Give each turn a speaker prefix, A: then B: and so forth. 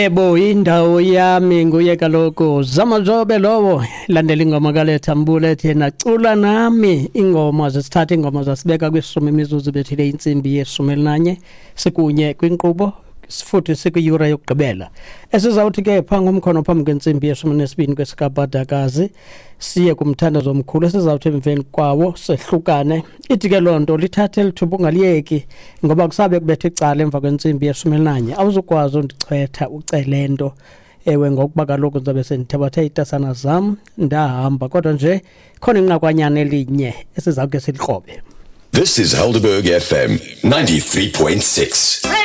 A: Ebo indawo yami nguye kaloku Zamazobe lowo landela ingoma kaLetha Mbule ethi nacula nami ingoma zesithatha ingoma zasibeka kwisumi imizuzu bethile insimbi ye-11 sikunye kwinkqubo futhi sikuyura yokugqibela esizawuthi ke pha ngomkhono phambi kwensimbi ye-12 kwesikabadakazi siye kumthandazo omkhulu esizawuthi emveni kwawo sehlukane ithi ke lonto lithathe lithuba ungaliyeki ngoba kusabe kubethe icala emva kwensimbi ye-11 awuzukwazi undichwetha ucele nto ewe ngokuba kaloku ndizabe sendithabathe itasana zam ndahamba kodwa nje khona inqakwanyana elinye esizawuke silikrobe.
B: This is Helderberg FM 93.6.